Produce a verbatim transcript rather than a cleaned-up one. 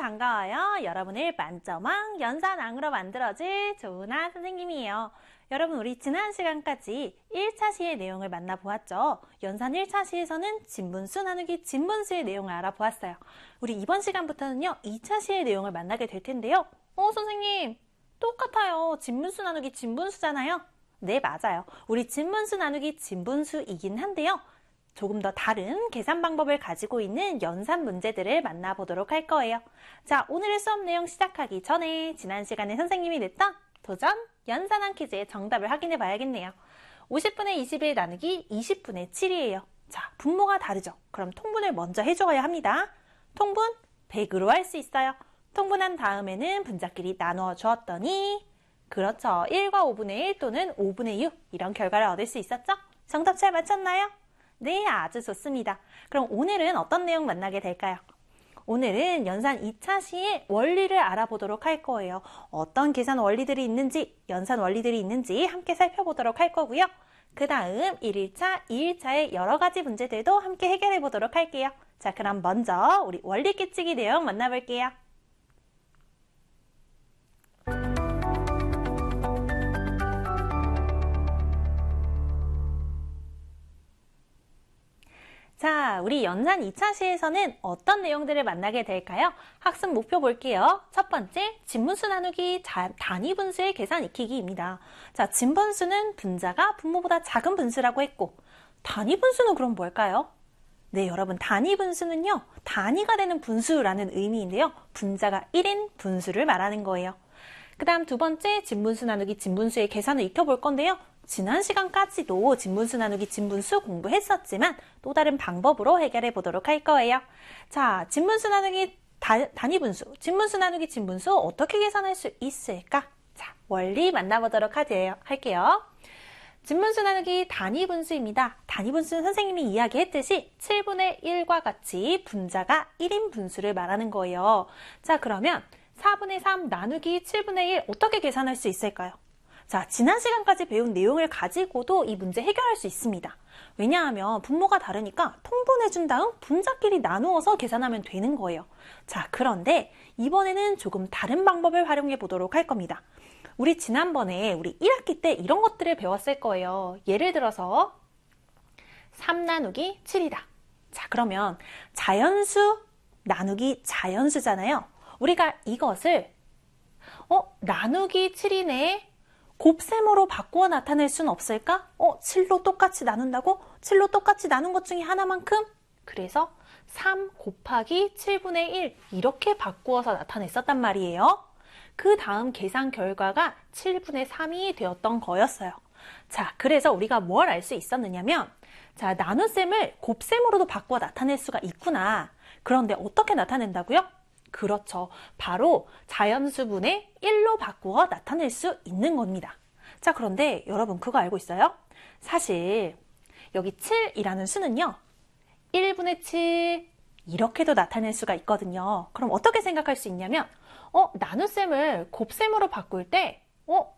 반가워요. 여러분을 만점왕 연산왕으로 만들어줄 조은아 선생님이에요. 여러분, 우리 지난 시간까지 일 차 시의 내용을 만나보았죠. 연산 일 차 시에서는 진분수 나누기 진분수의 내용을 알아보았어요. 우리 이번 시간부터는요, 이 차 시의 내용을 만나게 될 텐데요. 어, 선생님, 똑같아요. 진분수 나누기 진분수잖아요. 네, 맞아요. 우리 진분수 나누기 진분수이긴 한데요. 조금 더 다른 계산 방법을 가지고 있는 연산 문제들을 만나보도록 할 거예요. 자, 오늘의 수업 내용 시작하기 전에 지난 시간에 선생님이 냈던 도전 연산한 퀴즈의 정답을 확인해 봐야겠네요. 오십 분의 이십일 나누기 이십 분의 칠이에요. 자, 분모가 다르죠? 그럼 통분을 먼저 해줘야 합니다. 통분 백으로 할 수 있어요. 통분한 다음에는 분자끼리 나누어 주었더니 그렇죠. 일과 오분의 일 또는 오분의 육 이런 결과를 얻을 수 있었죠? 정답 잘 맞췄나요? 네, 아주 좋습니다. 그럼 오늘은 어떤 내용 만나게 될까요? 오늘은 연산 이 차 시의 원리를 알아보도록 할 거예요. 어떤 계산 원리들이 있는지, 연산 원리들이 있는지 함께 살펴보도록 할 거고요. 그 다음 일 일차, 이 일차의 여러 가지 문제들도 함께 해결해 보도록 할게요. 자, 그럼 먼저 우리 원리 깨치기 내용 만나볼게요. 자, 우리 연산 이 차 시에서는 어떤 내용들을 만나게 될까요? 학습 목표 볼게요. 첫 번째, 진분수 나누기 자, 단위 분수의 계산 익히기입니다. 자, 진분수는 분자가 분모보다 작은 분수라고 했고, 단위 분수는 그럼 뭘까요? 네, 여러분, 단위 분수는요, 단위가 되는 분수라는 의미인데요. 분자가 일인 분수를 말하는 거예요. 그 다음 두 번째, 진분수 나누기 진분수의 계산을 익혀볼 건데요. 지난 시간까지도 진분수 나누기 진분수 공부했었지만 또 다른 방법으로 해결해 보도록 할 거예요. 자, 진분수 나누기 다, 단위 분수, 진분수 나누기 진분수 어떻게 계산할 수 있을까? 자, 원리 만나보도록 하세요, 할게요. 진분수 나누기 단위 분수입니다. 단위 분수는 선생님이 이야기했듯이 칠분의 일과 같이 분자가 일인 분수를 말하는 거예요. 자, 그러면 사분의 삼 나누기 칠분의 일 어떻게 계산할 수 있을까요? 자, 지난 시간까지 배운 내용을 가지고도 이 문제 해결할 수 있습니다. 왜냐하면 분모가 다르니까 통분해준 다음 분자끼리 나누어서 계산하면 되는 거예요. 자, 그런데 이번에는 조금 다른 방법을 활용해 보도록 할 겁니다. 우리 지난번에 우리 일 학기 때 이런 것들을 배웠을 거예요. 예를 들어서 삼 나누기 칠이다. 자, 그러면 자연수 나누기 자연수잖아요. 우리가 이것을 어? 나누기 칠이네. 곱셈으로 바꾸어 나타낼 수는 없을까? 어, 칠로 똑같이 나눈다고? 칠로 똑같이 나눈 것 중에 하나만큼? 그래서 삼 곱하기 칠분의 일 이렇게 바꾸어서 나타냈었단 말이에요. 그 다음 계산 결과가 칠분의 삼이 되었던 거였어요. 자, 그래서 우리가 뭘 알 수 있었느냐면, 자, 나눗셈을 곱셈으로도 바꾸어 나타낼 수가 있구나. 그런데 어떻게 나타낸다고요? 그렇죠. 바로 자연수분의 일로 바꾸어 나타낼 수 있는 겁니다. 자, 그런데 여러분 그거 알고 있어요? 사실 여기 칠이라는 수는요, 일분의 칠 이렇게도 나타낼 수가 있거든요. 그럼 어떻게 생각할 수 있냐면, 어, 나눗셈을 곱셈으로 바꿀 때 어,